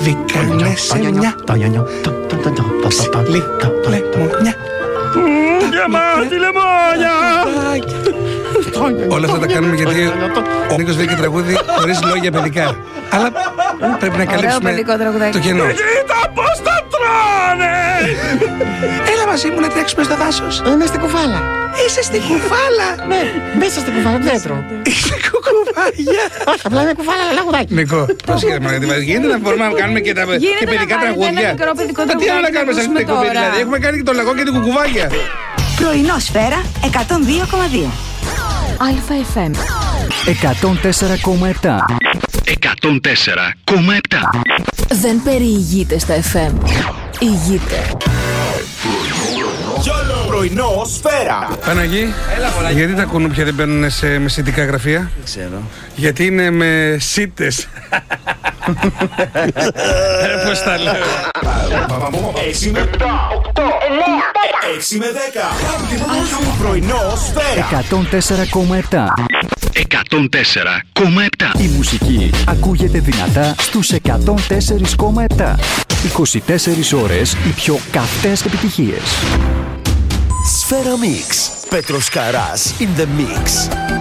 Βρήκανε σε μια λεμονιά. Γεμάτη λεμόνια. Όλα αυτά τα κάνουμε γιατί ο Νίκος βρήκε τραγούδι χωρίς λόγια παιδικά. Αλλά πρέπει να καλύψουμε το κενό. Κοίτα πως τα τρώνε. Έλα μαζί μου να τρέξουμε στο δάσος. Είμαι στην κουφάλα. Είσαι στην κουφάλα. Ναι, μέσα στην κουφάλα, πέτρο. Είσαι κουκουβάγια. Όχι, απλά είναι κουφάλα, λαγουδάκι. Νικό, πρόσχερα μόνο, γίνεται να μπορούμε να κάνουμε και παιδικά τραγούδια. Τι άλλο να κάνουμε σε αυτή την εκπομπή δηλαδή. Έχουμε κάνει και το λαγό και την κουκουβάγια. Πρωινό Σφαίρα 102,2. ΑΕΦΜ 104,7. 104,7. Δεν περιηγείται στα FM. Ηγείται. Πρωινό Σφαίρα. Παναγί, γιατί τα κουνούπια δεν μπαίνουν σε μεσητικά γραφεία? Δεν ξέρω. Γιατί είναι με σίτες. Πώς τα λέω. 6 με 7, 8, 9, 6 με 10. Πρωινό Σφαίρα. 104,7. 104,7. Η μουσική ακούγεται δυνατά στους 104,7. 24 ώρες οι πιο καυτές επιτυχίες. Σφαίρα Mix. Πέτρος Καράς in the mix.